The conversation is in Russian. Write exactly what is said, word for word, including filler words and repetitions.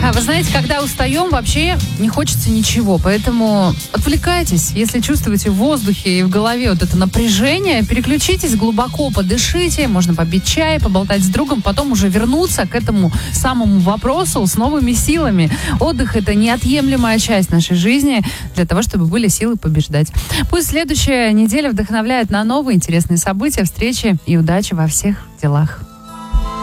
А вы знаете, когда устаем, вообще не хочется ничего. Поэтому отвлекайтесь. Если чувствуете в воздухе и в голове вот это напряжение, переключитесь, глубоко подышите. Можно попить чай, поболтать с другом, потом уже вернуться к этому самому вопросу с новыми силами. Отдых — это неотъемлемая часть нашей жизни для того, чтобы были силы побеждать. Пусть следующая неделя вдохновляет на новые интересные события, встречи и удачи во всех делах.